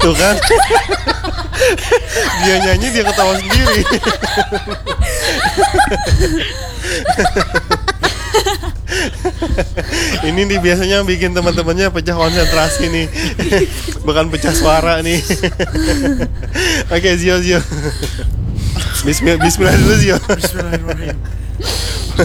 Tuh kan. Dia nyanyi, dia ketawa sendiri. Ini nih biasanya bikin teman-temannya pecah konsentrasi nih. Bukan pecah suara nih. Oke, Zio. Bismillah dulu, Zio. Bismillahirrahmanirrahim.